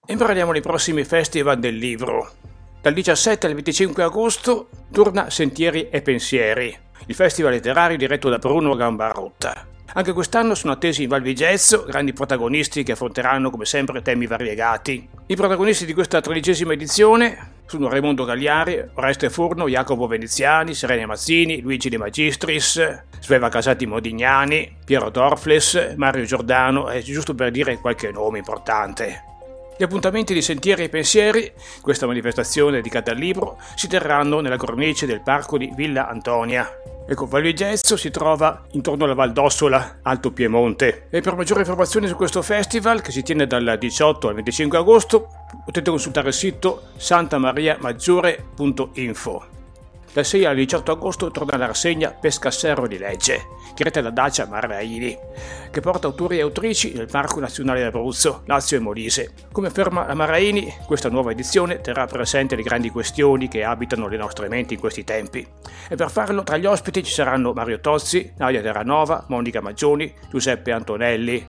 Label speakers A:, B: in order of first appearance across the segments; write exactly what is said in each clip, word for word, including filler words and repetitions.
A: E parliamo dei prossimi festival del libro. Dal diciassette al venticinque agosto torna Sentieri e Pensieri, il festival letterario diretto da Bruno Gambarotta. Anche quest'anno sono attesi in Val Vigezzo grandi protagonisti che affronteranno come sempre temi variegati. I protagonisti di questa tredicesima edizione sono Raimondo Gagliari, Oreste Furno, Jacopo Veneziani, Serena Mazzini, Luigi De Magistris, Sveva Casati Modignani, Piero Dorfles, Mario Giordano, eh, giusto per dire qualche nome importante. Gli appuntamenti di Sentieri e Pensieri, questa manifestazione dedicata al libro, si terranno nella cornice del parco di Villa Antonia. Ecco, Val Vigezzo si trova intorno alla Val d'Ossola, Alto Piemonte. E per maggiori informazioni su questo festival, che si tiene dal diciotto al venticinque agosto, potete consultare il sito santamariamaggiore punto info. Dal sei al diciotto agosto torna la rassegna Pescasserro di Legge, diretta da Dacia Maraini, che porta autori e autrici nel Parco Nazionale d'Abruzzo, Lazio e Molise. Come afferma la Maraini, questa nuova edizione terrà presente le grandi questioni che abitano le nostre menti in questi tempi. E per farlo tra gli ospiti ci saranno Mario Tozzi, Nadia Terranova, Monica Maggioni, Giuseppe Antonelli.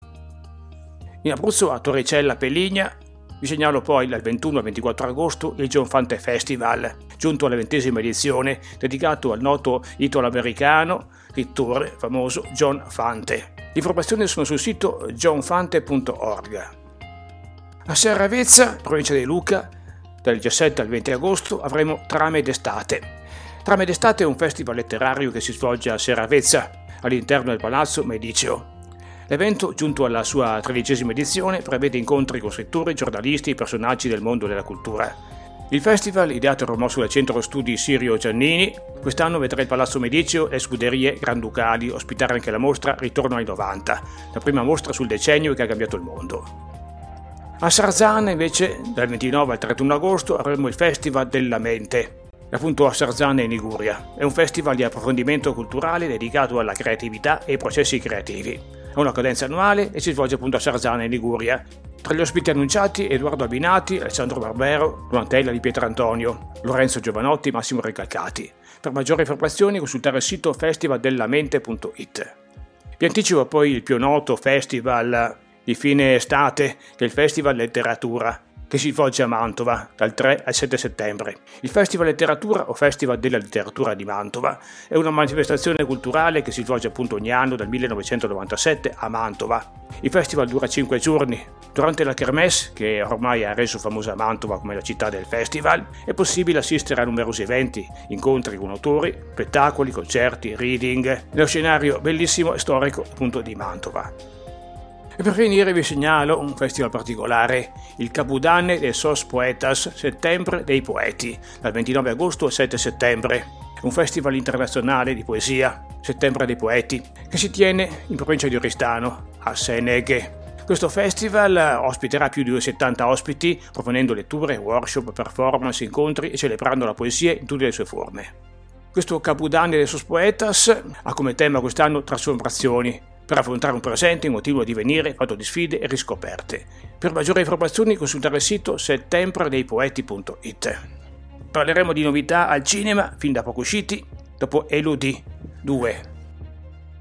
A: In Abruzzo a Torricella Peligna vi segnalo poi dal ventuno al ventiquattro agosto il John Fante Festival, giunto alla ventesima edizione, dedicato al noto italo-americano pittore famoso John Fante. Le informazioni sono sul sito john fante punto org. A Serravezza, provincia di Lucca, dal diciassette al venti agosto avremo Trame d'estate. Trame d'estate è un festival letterario che si svolge a Serravezza, all'interno del Palazzo Mediceo. L'evento, giunto alla sua tredicesima edizione, prevede incontri con scrittori, giornalisti e personaggi del mondo della cultura. Il festival, ideato e promosso dal Centro Studi Sirio Giannini, quest'anno vedrà il Palazzo Mediceo e le scuderie Granducali ospitare anche la mostra Ritorno ai novanta, la prima mostra sul decennio che ha cambiato il mondo. A Sarzana, invece, dal ventinove al trentuno agosto avremo il Festival della Mente, appunto a Sarzana in Liguria. È un festival di approfondimento culturale dedicato alla creatività e ai processi creativi. Ha una cadenza annuale e si svolge appunto a Sarzana in Liguria. Tra gli ospiti annunciati Edoardo Abinati, Alessandro Barbero, Donatella di Pietrantonio, Lorenzo Giovanotti, Massimo Recalcati. Per maggiori informazioni consultare il sito festivaldelamente punto it. Vi anticipo poi il più noto festival di fine estate, che è il Festival Letteratura, che si svolge a Mantova dal tre al sette settembre. Il Festival Letteratura o Festival della Letteratura di Mantova è una manifestazione culturale che si svolge appunto ogni anno dal millenovecentonovantasette a Mantova. Il festival dura cinque giorni. Durante la Kermesse, che ormai ha reso famosa Mantova come la città del festival, è possibile assistere a numerosi eventi, incontri con autori, spettacoli, concerti, reading, nello scenario bellissimo e storico appunto di Mantova. E per finire vi segnalo un festival particolare, il Capodanno de Sos Poetas, Settembre dei Poeti, dal ventinove agosto al sette settembre. È un festival internazionale di poesia, Settembre dei Poeti, che si tiene in provincia di Oristano, a Seneghe. Questo festival ospiterà più di settanta ospiti, proponendo letture, workshop, performance, incontri e celebrando la poesia in tutte le sue forme. Questo Capodanno de Sos Poetas ha come tema quest'anno trasformazioni, per affrontare un presente in motivo di venire fatto di sfide e riscoperte. Per maggiori informazioni consultare il sito settembre dei poeti punto it. Parleremo di novità al cinema, fin da poco usciti, dopo Elodie due.